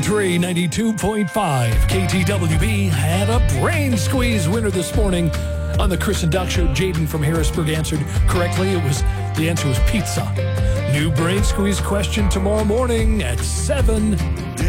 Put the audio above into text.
Country 92.5. KTWB had a brain squeeze winner this morning on the Chris and Doc Show. Jaden from Harrisburg answered correctly. The answer was pizza. New brain squeeze question tomorrow morning at 7.